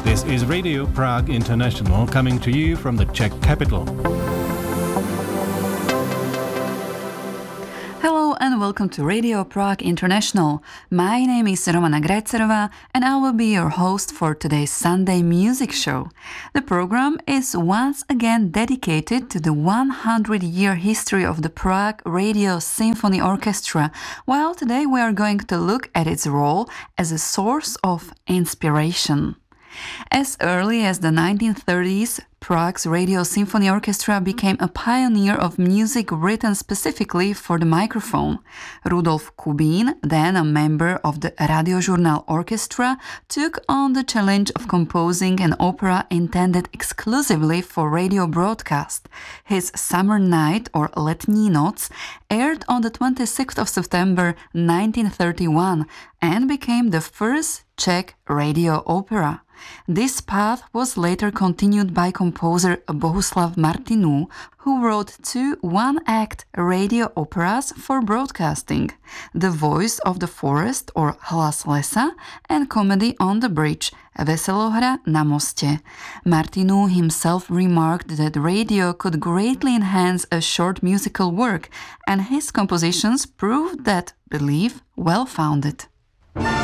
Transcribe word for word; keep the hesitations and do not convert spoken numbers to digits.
This is Radio Prague International coming to you from the Czech capital. Hello and welcome to Radio Prague International. My name is Romana Grajcerova and I will be your host for today's Sunday music show. The program is once again dedicated to the one hundred year history of the Prague Radio Symphony Orchestra, while today we are going to look at its role as a source of inspiration. As early as the nineteen thirties, Prague's Radio Symphony Orchestra became a pioneer of music written specifically for the microphone. Rudolf Kubín, then a member of the Radiožurnál Orchestra, took on the challenge of composing an opera intended exclusively for radio broadcast. His Summer Night, or Letní noc, aired on the twenty-sixth of September nineteen thirty-one and became the first Czech radio opera. This path was later continued by composer Bohuslav Martinů, who wrote two one-act radio operas for broadcasting, The Voice of the Forest or Hlas lesa and Comedy on the Bridge, Veselohra na mostě. Martinů himself remarked that radio could greatly enhance a short musical work, and his compositions proved that belief well-founded.